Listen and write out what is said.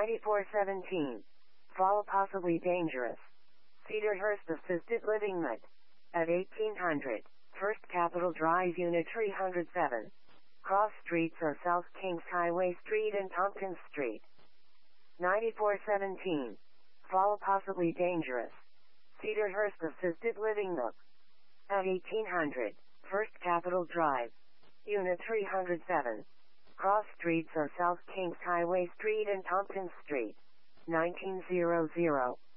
9417. Fall possibly dangerous. Cedarhurst Assisted Living Med. At 1800. First Capitol Drive Unit 307. Cross streets are South Kings Highway Street and Tompkins Street. 9417. Fall possibly dangerous. Cedarhurst Assisted Living Nook. At 1800. First Capitol Drive. Unit 307. Cross streets are South Kings Highway Street and Tompkins Street. 1900.